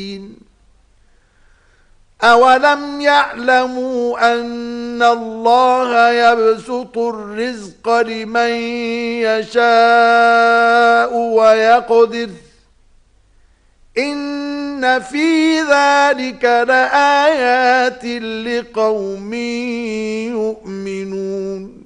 أولم يعلموا أن الله يبسط الرزق لمن يشاء ويقدر إن في ذلك لآيات لقوم يؤمنون